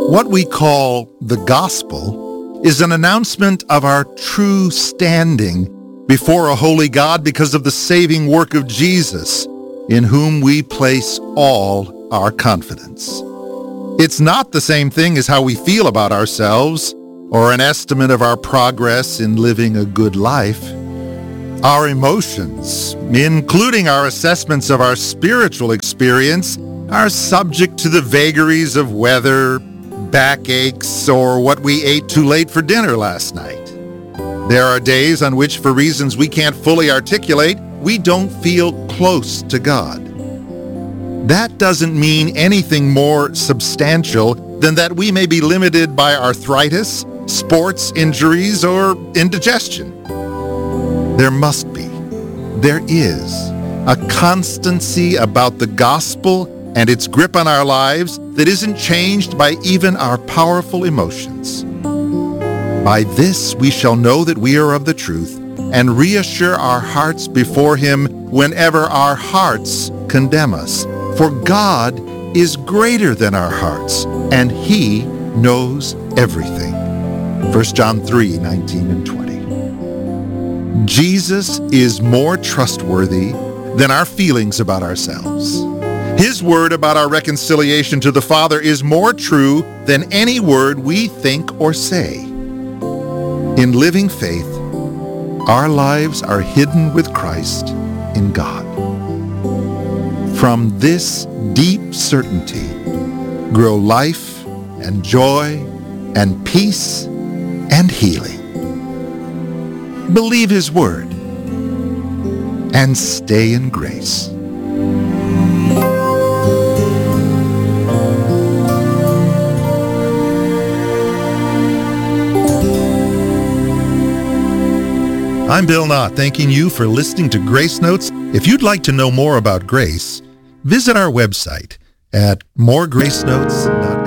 What we call the gospel is an announcement of our true standing before a holy God because of the saving work of Jesus, in whom we place all our confidence. It's not the same thing as how we feel about ourselves or an estimate of our progress in living a good life. Our emotions, including our assessments of our spiritual experience, are subject to the vagaries of weather, backaches, or what we ate too late for dinner last night. There are days on which, for reasons we can't fully articulate, we don't feel close to God. That doesn't mean anything more substantial than that we may be limited by arthritis, sports injuries, or indigestion. There is a constancy about the gospel and its grip on our lives that isn't changed by even our powerful emotions. By this we shall know that we are of the truth and reassure our hearts before Him whenever our hearts condemn us. For God is greater than our hearts, and He knows everything. 1 John 3:19 and 20. Jesus is more trustworthy than our feelings about ourselves. His word about our reconciliation to the Father is more true than any word we think or say. In living faith, our lives are hidden with Christ in God. From this deep certainty grow life and joy and peace and healing. Believe His word and stay in grace. I'm Bill Knott, thanking you for listening to Grace Notes. If you'd like to know more about grace, visit our website at moregracenotes.com.